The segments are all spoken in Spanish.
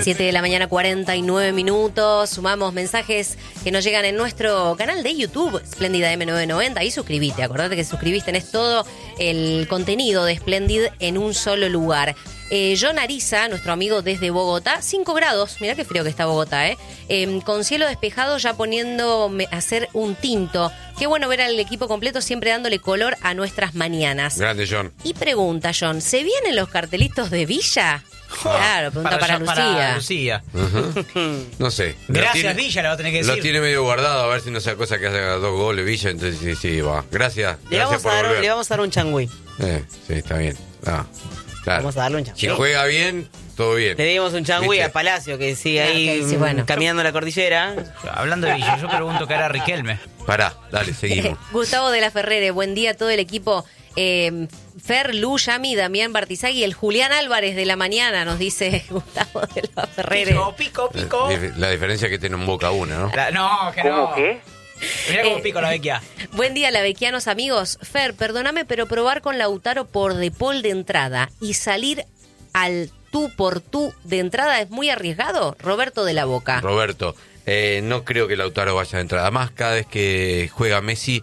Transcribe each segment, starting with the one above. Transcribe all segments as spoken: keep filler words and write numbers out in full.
siete de la mañana, cuarenta y nueve minutos. Sumamos mensajes que nos llegan en nuestro canal de YouTube, Espléndida M novecientos noventa. Ahí suscribite, acordate que suscribiste, tenés todo el contenido de Splendid en un solo lugar. Eh, John Ariza, nuestro amigo desde Bogotá, cinco grados, mirá qué frío que está Bogotá, ¿eh? eh con cielo despejado, ya poniendo a hacer un tinto. Qué bueno ver al equipo completo siempre dándole color a nuestras mañanas. Grande, John. Y pregunta, John, ¿se vienen los cartelitos de Villa? Claro, pregunta para, para, para Lucía. Lucía. Uh-huh. No sé. Gracias, tiene, Villa, le va a tener que decir. Lo tiene medio guardado, a ver si no sea cosa que haga dos goles Villa, entonces sí, sí, va. Gracias. Le, gracias vamos, por a dar, volver. le vamos a dar un changüí. Eh, sí, está bien. Ah, claro. Vamos a darle un changüí. Si juega bien, todo bien. Le dimos un changüí a Palacio, que sigue Ah, ahí okay, sí, bueno. caminando la cordillera. Hablando de Villa, yo pregunto qué hará Riquelme. Pará, dale, seguimos. Gustavo de la Ferrere, buen día a todo el equipo. Eh, Fer, Lu, Yami, Damián Bartizagui, el Julián Álvarez de la mañana, nos dice Gustavo de la Ferrere. Pico, pico, pico. La, la diferencia es que tiene un Boca una, ¿no? La, no, que no. ¿Cómo qué? Mirá cómo Eh, pico la vecchia. Buen día, lavequianos amigos. Fer, perdóname, pero probar con Lautaro por De Paul de entrada y salir al tú por tú de entrada es muy arriesgado. Roberto de la Boca. Roberto, eh, no creo que Lautaro vaya a entrar. Además, cada vez que juega Messi,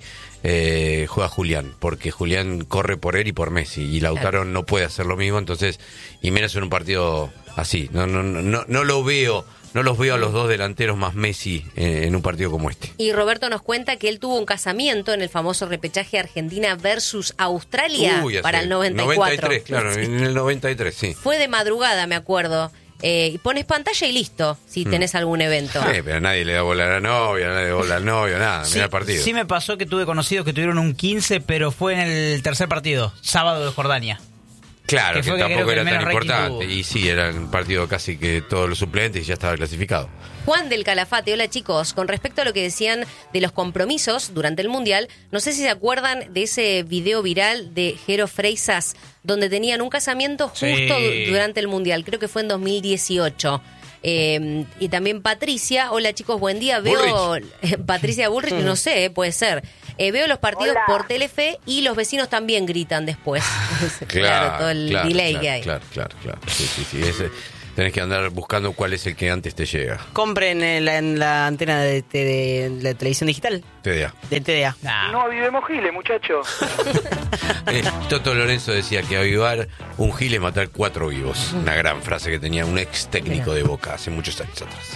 eh, juega Julián, porque Julián corre por él y por Messi, y Lautaro claro. no puede hacer lo mismo, entonces, y menos en un partido así. No, no, no, no lo veo. No los veo a los dos delanteros más Messi en, en un partido como este. Y Roberto nos cuenta que él tuvo un casamiento en el famoso repechaje Argentina versus Australia Uy, para el noventa y cuatro. noventa y tres, claro, sí. en el noventa y tres, sí. Fue de madrugada, me acuerdo. Eh, pones pantalla y listo, si tenés mm. algún evento. Sí, pero nadie le da bola a la novia, nadie le da bola al novio, nada, Sí, mira el partido. sí me pasó que tuve conocidos que tuvieron un quince, pero fue en el tercer partido, sábado de Jordania. Claro, que, que, que tampoco que era tan importante. tuvo. Y sí, era un partido casi que todos los suplentes y ya estaba clasificado. Juan del Calafate, hola chicos. Con respecto a lo que decían de los compromisos durante el Mundial, no sé si se acuerdan de ese video viral de Jero Freisas, donde tenían un casamiento justo Sí. du- durante el Mundial. Creo que fue en dos mil dieciocho. Eh, y también Patricia, hola chicos, buen día. Veo Patricia Bullrich, no sé, eh, puede ser. Eh, veo los partidos Hola. por Telefe y los vecinos también gritan después. Claro, todo el claro, delay claro, que hay. Claro, claro, claro. Sí, sí, sí. Ese, tenés que andar buscando cuál es el que antes te llega. Compren en la, en la antena de, de, de la televisión digital, Te da. de T D A. Nah. No avivemos giles, muchachos. Eh, Toto Lorenzo decía que avivar un gil es matar cuatro vivos. Una gran frase que tenía un ex técnico de Boca hace muchos años atrás.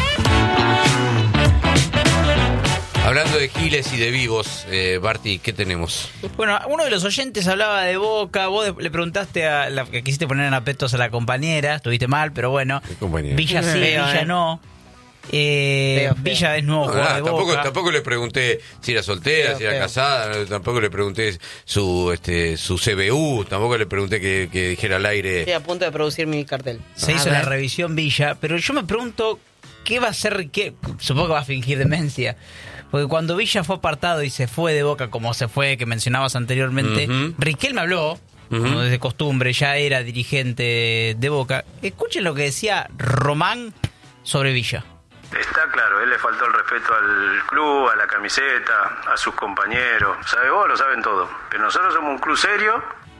Hablando de giles y de vivos, eh, Barty, ¿qué tenemos? Bueno, uno de los oyentes hablaba de Boca, vos de- le preguntaste a la que quisiste poner en apetos a la compañera, estuviste mal, pero bueno. ¿Qué compañera? Villa sí, Feo, Villa eh. no. Eh, Feo, feo. Villa es nuevo No, jugador nada, de tampoco, Boca. tampoco le pregunté si era soltera, Feo, si era feo. casada, no, tampoco le pregunté su este su C B U, tampoco le pregunté que, que dijera al aire. Estoy a punto de producir mi cartel. Se A hizo ver. la revisión Villa, pero yo me pregunto qué va a hacer, qué, supongo que va a fingir demencia. Porque cuando Villa fue apartado y se fue de Boca, como se fue, que mencionabas anteriormente, Ujú. Riquelme habló, Ujú. como de costumbre, ya era dirigente de Boca. Escuchen lo que decía Román sobre Villa. Está claro, él le faltó el respeto al club, a la camiseta, a sus compañeros. ¿Sabe vos? Lo saben todo. Pero nosotros somos un club serio.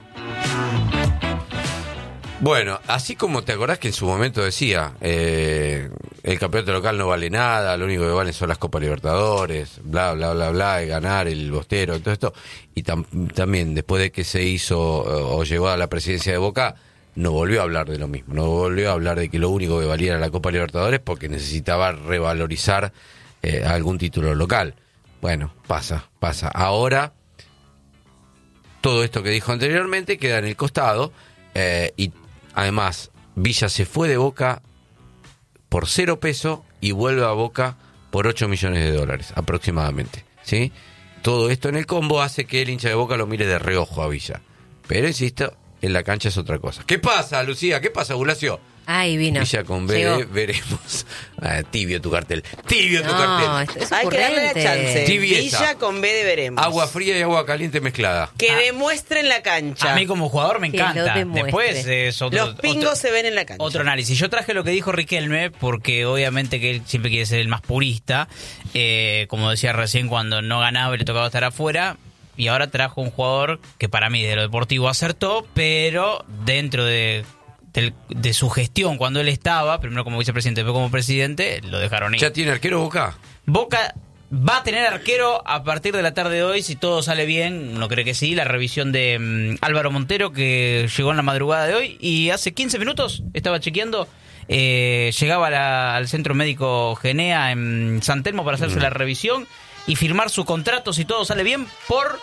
Bueno, así como te acordás que en su momento decía, eh, el campeonato local no vale nada, lo único que valen son las Copas Libertadores, bla, bla, bla, bla, y ganar el bostero, todo esto. Y tam- también después de que se hizo o llegó a la presidencia de Boca, no volvió a hablar de lo mismo, no volvió a hablar de que lo único que valía era la Copa Libertadores porque necesitaba revalorizar eh, algún título local. Bueno, pasa, pasa. Ahora, todo esto que dijo anteriormente queda en el costado eh, y además Villa se fue de Boca por cero peso y vuelve a Boca por ocho millones de dólares aproximadamente, ¿sí? Todo esto en el combo hace que el hincha de Boca lo mire de reojo a Villa. Pero insisto, en la cancha es otra cosa. ¿Qué pasa, Lucía? ¿Qué pasa, Bulacio? Ay, vino. Villa con B Llegó. D, veremos. Ah, tibio tu cartel. Tibio tu No, cartel. es, es Hay que darle la ocurrente. chance. Tibieza. Villa con B de veremos. Agua fría y agua caliente mezclada. Que Ah. demuestren la cancha. A mí como jugador me Que lo encanta. demuestre. Después es otro, Los pingos otro, se ven en la cancha. otro análisis. Yo traje lo que dijo Riquelme porque obviamente que él siempre quiere ser el más purista. Eh, como decía recién, cuando no ganaba y le tocaba estar afuera. Y ahora trajo un jugador que para mí de lo deportivo acertó, pero dentro de del- de su gestión cuando él estaba, primero como vicepresidente, después como presidente, lo dejaron ir. ¿Ya tiene arquero Boca? Boca va a tener arquero a partir de la tarde de hoy, si todo sale bien, uno cree que sí, la revisión de mm, Álvaro Montero, que llegó en la madrugada de hoy, y hace quince minutos estaba chequeando, eh, llegaba a la- al centro médico Genea en San Telmo para hacerse Mm. la revisión y firmar su contrato, si todo sale bien, por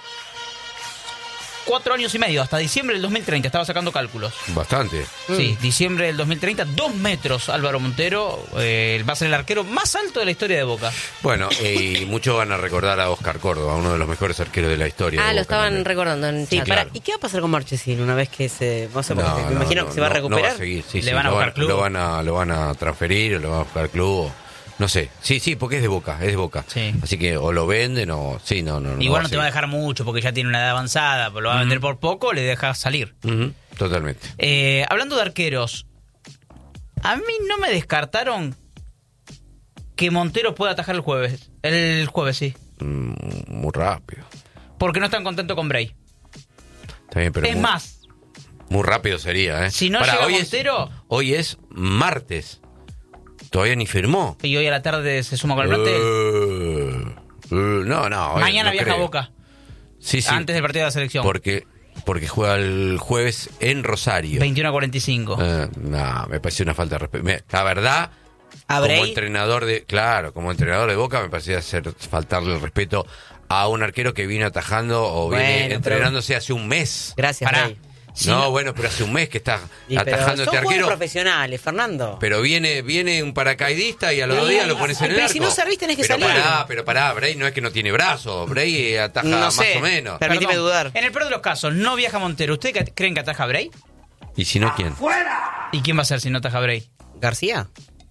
cuatro años y medio, hasta diciembre del dos mil treinta, estaba sacando cálculos. Bastante. Sí, diciembre del dos mil treinta, dos metros Álvaro Montero, eh, va a ser el arquero más alto de la historia de Boca. Bueno, eh, y muchos van a recordar a Oscar Córdoba, uno de los mejores arqueros de la historia. Ah, de lo Boca estaban también. recordando en Sí, chat. pará, ¿y qué va a pasar con Marchesín una vez que se... No sé, porque No, me no, imagino no, que se va a no, recuperar. No va a seguir, sí, Le sí, van a lo, buscar van, club. lo van a lo van a transferir o lo van a buscar club. o- No sé. Sí, sí, porque es de Boca, es de Boca. Sí. Así que o lo venden o... Sí, no, no. Igual no a te va a seguir. dejar mucho porque ya tiene una edad avanzada, pero lo va a vender por poco, le dejas salir. Ujú, totalmente. Eh, hablando de arqueros, a mí no me descartaron que Montero pueda atajar el jueves. El jueves, sí. Mm, muy rápido. Porque no están contentos con Bray. Está bien, pero Es muy, más, muy rápido sería, ¿eh? si no Pará, llega hoy Montero, Es, hoy es martes. Todavía ni firmó. y hoy a la tarde se suma con el plantel, Eh, eh, no, no. hoy mañana no viaja creo. a Boca, Sí, sí. antes del partido de la selección. Porque, porque juega el jueves en Rosario. veintiuno a cuarenta y cinco. Eh, no, me parece una falta de respeto. Me- La verdad, ¿A como Bray? entrenador de, claro, como entrenador de Boca me parecía hacer faltarle el respeto a un arquero que viene atajando o Bueno, viene pero- entrenándose hace un mes. Gracias, Pará. Bray. Sí, no, no- bueno, pero hace un mes que está Y pero atajando son este jugadores arquero. profesionales, Fernando. Pero viene viene un paracaidista y a los dos Sí, días lo pones en el pero arco. si no servís tenés que pero salir. Pará, pero pará, Bray no es que no tiene brazos. Bray eh, ataja No más sé. o menos. Pero- Permíteme Perdón, dudar. En el peor de los casos, no viaja Montero. ¿Ustedes ca- creen que ataja Bray? ¿Y si no quién? ¿Y quién va a ser si no ataja Bray? ¿García?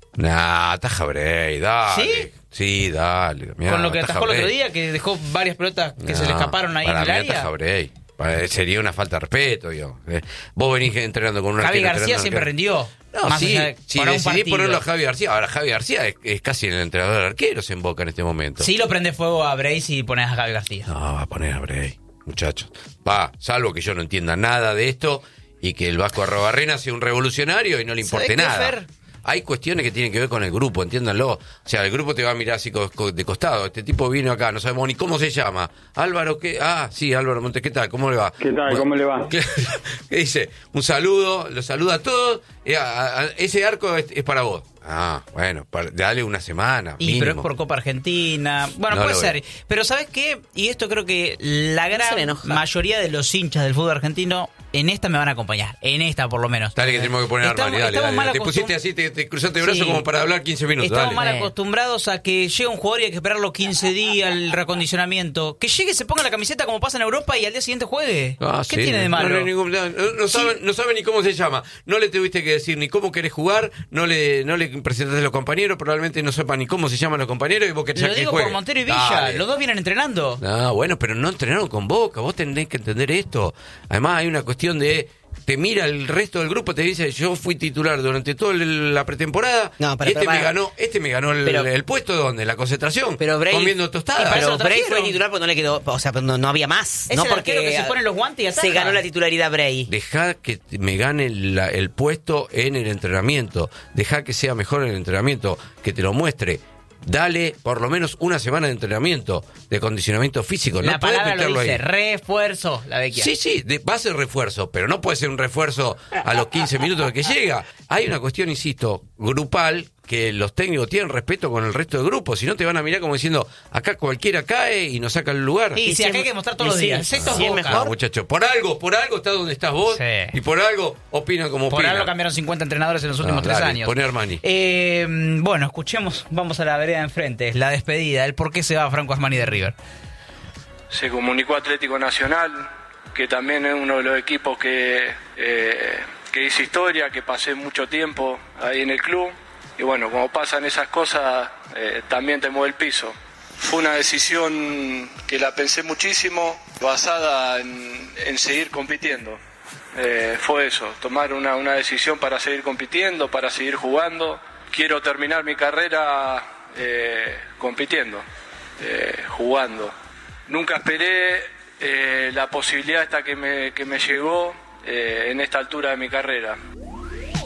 Nah, ataja Bray, dale. ¿Sí? Sí, dale. Mirá, Con lo que ataja atajó el otro Bray. día, que dejó varias pelotas que se le No, escaparon ahí en para el mí área. ataja Bray. Para- Sería una falta de respeto, digo. Eh, Vos venís entrenando con un Javi arquero, García entrenando siempre arquero. rindió. No, más sí, allá de- si para un decidís partido. ponerlo a Javi García. Ahora, Javi García es, es casi el entrenador de arqueros en Boca en este momento. Sí lo prende fuego a Bray si pones a Javi García. No, va a poner a Bray, muchachos. Va, salvo que yo no entienda nada de esto y que el Vasco Arrobarrena sea un revolucionario y no le importe ¿Sabés qué, nada. Fer? Hay cuestiones que tienen que ver con el grupo, entiéndanlo. O sea, el grupo te va a mirar así co- co- de costado. Este tipo vino acá, no sabemos ni cómo se llama. Álvaro, ¿qué? Ah, sí, Álvaro Montes, ¿qué tal? ¿Cómo le va? ¿Qué tal? ¿Cómo le va? ¿Qué, qué dice? Un saludo, los saluda a todos. Eh, a- a- ese arco es, es para vos. Ah, bueno, para- dale una semana. Y pero es mínimo. por Copa Argentina. Bueno, No puede lo ser. veo. Pero ¿sabes qué? Y esto creo que la se gran me enoja. mayoría de los hinchas del fútbol argentino en esta me van a acompañar. En esta, por lo menos. Dale que tenemos que poner Estamos- arma, dale, estamos dale. mal Te acostum- pusiste así, te, te cruzaste el brazo Sí. como para hablar quince minutos. Estamos dale. mal Dale. acostumbrados a que llega un jugador y hay que esperarlo quince días, el recondicionamiento. Que llegue, se ponga la camiseta como pasa en Europa y al día siguiente juegue. Ah, ¿Qué sí. tiene de No, malo? no, hay ningún- no, no- no saben, no saben ni cómo se llama. No le tuviste que decir ni cómo querés jugar, no le, no le presentaste a los compañeros, probablemente no sepan ni cómo se llaman los compañeros y vos querés Lo que digo juegue. por Montero y Villa. Dale. Los dos vienen entrenando. No, bueno, pero no entrenaron con Boca, vos tenés que entender esto. Además hay una cuestión de... Te mira el resto del grupo, te dice, yo fui titular durante toda el- la pretemporada No, pero- y este pero me para- ganó, este me ganó el, Pero- el puesto donde, la concentración, Pero Bray, comiendo Y tostadas. para eso pero lo Bray trajeron. fue titular porque no le quedó, o sea, no, no había más. Es no el porque arquero que se pone los guantes y ataja. se ganó la titularidad Bray. Deja que me gane la- el puesto en el entrenamiento. Deja que sea mejor en el entrenamiento, que te lo muestre. Dale por lo menos una semana de entrenamiento, de condicionamiento físico. La no puedes palabra lo meterlo dice, ahí. refuerzo, la vecchia. Sí, sí, de- va a ser refuerzo, pero no puede ser un refuerzo a los quince minutos de que llega. Hay una cuestión, insisto, grupal, que los técnicos tienen respeto con el resto del grupo, si no te van a mirar como diciendo, acá cualquiera cae y nos saca el lugar. Y si acá hay que mostrar todos los sí, días. Esto es sí, es Boca. mejor. No, muchachos, por algo, por algo está donde estás vos Sí. y por algo opinan como Por opinan. algo cambiaron cincuenta entrenadores en los No, últimos tres dale, años. poné Armani. Eh, bueno, escuchemos, vamos a la vereda de enfrente, la despedida, el por qué se va Franco Armani de River. Se comunicó Atlético Nacional, que también es uno de los equipos que, eh, que hice historia, que pasé mucho tiempo ahí en el club. Y bueno, como pasan esas cosas, eh, también te mueve el piso. Fue una decisión que la pensé muchísimo, basada en, en seguir compitiendo. Eh, fue eso, tomar una, una decisión para seguir compitiendo, para seguir jugando. Quiero terminar mi carrera eh, compitiendo, eh, jugando. Nunca esperé eh, la posibilidad esta que me, que me llegó eh, en esta altura de mi carrera.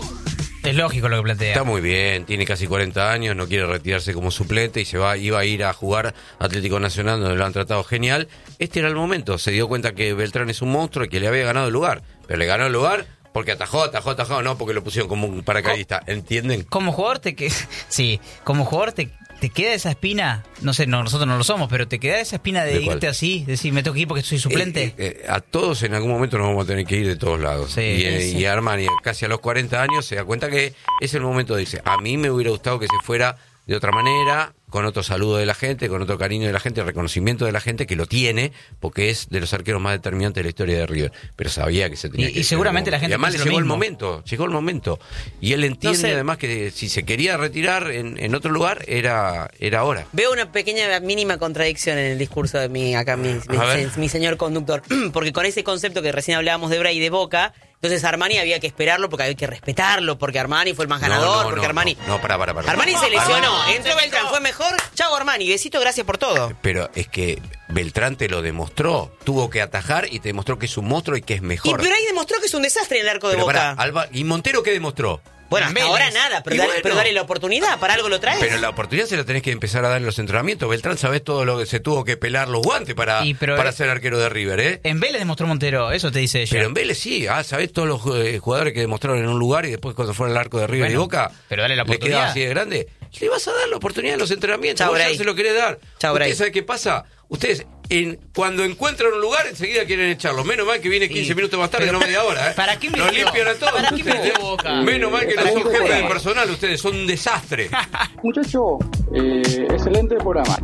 Es lógico lo que plantea. Está muy bien, tiene casi cuarenta años, no quiere retirarse como suplente y se va, iba a ir a jugar Atlético Nacional, donde lo han tratado genial. Este era el momento, se dio cuenta que Beltrán es un monstruo y que le había ganado el lugar. Pero le ganó el lugar porque atajó, atajó, atajó, no porque lo pusieron como un paracaidista, ¿entienden? Como jugador te que sí, como jugador te, te queda esa espina, no sé, no, nosotros no lo somos, pero te queda esa espina de, ¿De cuál? irte así, decir, me tengo que ir porque soy suplente. Eh, eh, eh, a todos en algún momento nos vamos a tener que ir de todos lados. Sí, y, eh, sí. y Armani, casi a los cuarenta años, se da cuenta que es el momento de irse. A mí me hubiera gustado que se fuera de otra manera, con otro saludo de la gente, con otro cariño de la gente, reconocimiento de la gente, que lo tiene, porque es de los arqueros más determinantes de la historia de River. Pero sabía que se tenía Y- que y ir seguramente en algún la gente momento. Y además le piensa lo llegó el mismo. momento, llegó el momento. Y él entiende No sé. además que si se quería retirar en, en otro lugar, era, era ahora. Veo una pequeña mínima contradicción en el discurso de mi acá mi, mi, A ver. mi señor conductor, porque con ese concepto que recién hablábamos de Bray y de Boca, entonces Armani había que esperarlo porque había que respetarlo, porque Armani fue el más No, ganador, no, porque no, Armani No, no, para, para, para. Armani se lesionó, Armani- entró Beltrán, fue mejor, chao Armani, besito, gracias por todo. Pero es que Beltrán te lo demostró, tuvo que atajar y te demostró que es un monstruo y que es Y mejor. Bray demostró que es un desastre en el arco de Pero Boca. pará, Alba, ¿y Montero qué demostró? Bueno, En hasta Vélez. ahora nada, pero, Y dale, bueno. pero dale la oportunidad, para algo lo traes. Pero la oportunidad se la tenés que empezar a dar en los entrenamientos. Beltrán, sabés todo lo que se tuvo que pelar los guantes para, Y, pero, para eh, ser arquero de River, ¿eh? En Vélez demostró Montero, eso te dice ella. Pero en Vélez sí, ah, sabés todos los eh, jugadores que demostraron en un lugar y después cuando fueron al arco de River Bueno, y Boca, pero dale la le quedaba oportunidad. así de grande. Le vas a dar la oportunidad en los entrenamientos. Chao, Vos ya Bray. se lo querés dar. Chao, ¿Ustedes Bray. saben qué pasa? Ustedes, en, cuando encuentran un lugar, enseguida quieren echarlo. Menos mal que viene quince minutos más tarde, pero- no media hora, ¿eh? ¿Para qué Los metió? limpian a todos. ¿Para qué ustedes, metió ¿eh? Boca? Menos mal que no ¿Para son qué jefes de Boca? personal, ustedes son un desastre. Muchacho, eh, excelente programa.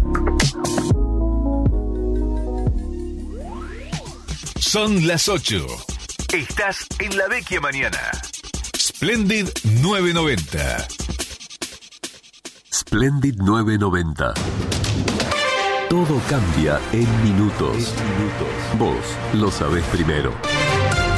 Son las ocho. Estás en la Vecchia Mañana. Splendid novecientos noventa. Splendid novecientos noventa. Todo cambia en minutos. Vos lo sabés primero.